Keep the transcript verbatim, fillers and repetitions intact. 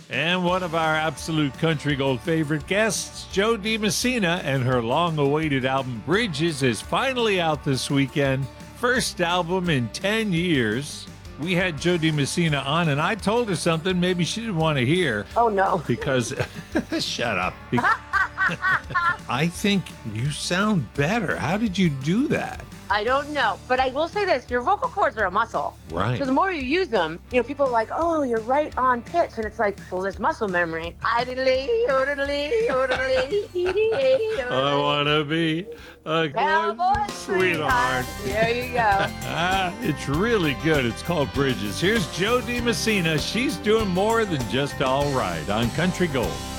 And one of our absolute country gold favorite guests, Jo Dee Messina, and her long-awaited album Bridges is finally out this weekend. First album in ten years. We had Jo Dee Messina on, and I told her something maybe she didn't want to hear. Oh, no. Because, shut up. I think you sound better. How did you do that? I don't know, but I will say this: your vocal cords are a muscle. Right. So the more you use them, you know, people are like, "Oh, you're right on pitch," and it's like, well, there's muscle memory. I want to be a cowboy sweetheart. There you go. It's really good. It's called Bridges. Here's Jo Dee Messina. She's doing more than just all right on Country Gold.